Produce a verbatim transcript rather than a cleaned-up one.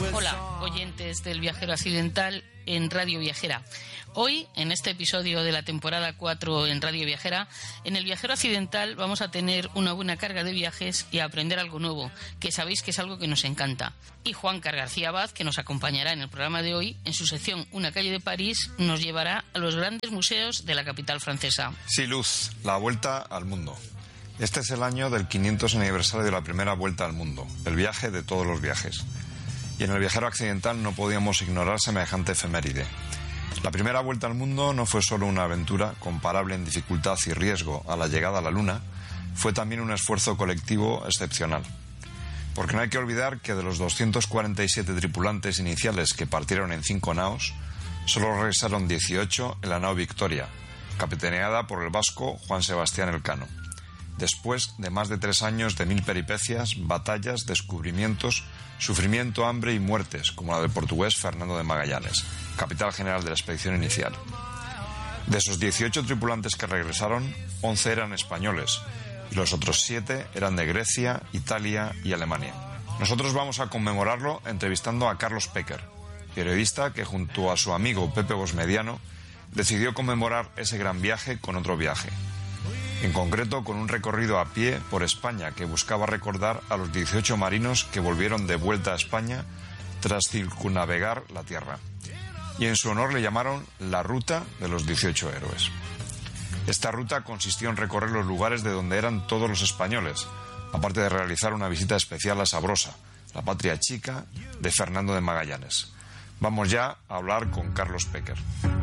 Hola, oyentes del Viajero Accidental en Radio Viajera. Hoy, en este episodio de la temporada cuatro en Radio Viajera, en el Viajero Accidental vamos a tener una buena carga de viajes y a aprender algo nuevo, que sabéis que es algo que nos encanta. Y Juancar García Abad, que nos acompañará en el programa de hoy, en su sección Una calle de París, nos llevará a los grandes museos de la capital francesa. Sí, Luz, la vuelta al mundo. Este es el año del quinientos aniversario de la primera vuelta al mundo, el viaje de todos los viajes. Y en el Viajero Accidental no podíamos ignorar semejante efeméride. La primera vuelta al mundo no fue solo una aventura comparable en dificultad y riesgo a la llegada a la Luna, fue también un esfuerzo colectivo excepcional. Porque no hay que olvidar que de los doscientos cuarenta y siete tripulantes iniciales que partieron en cinco naos, solo regresaron dieciocho en la nao Victoria, capitaneada por el vasco Juan Sebastián Elcano. Después de más de tres años de mil peripecias, batallas, descubrimientos, sufrimiento, hambre y muertes, como la del portugués Fernando de Magallanes, capitán general de la expedición inicial. De esos dieciocho tripulantes que regresaron, once eran españoles, y los otros siete eran de Grecia, Italia y Alemania. Nosotros vamos a conmemorarlo entrevistando a Carlos Pecker, periodista que junto a su amigo Pepe Bosmediano decidió conmemorar ese gran viaje con otro viaje. En concreto, con un recorrido a pie por España que buscaba recordar a los dieciocho marinos que volvieron de vuelta a España tras circunnavegar la Tierra. Y en su honor le llamaron la Ruta de los dieciocho Héroes. Esta ruta consistió en recorrer los lugares de donde eran todos los españoles, aparte de realizar una visita especial a Sabrosa, la patria chica de Fernando de Magallanes. Vamos ya a hablar con Carlos Pecker.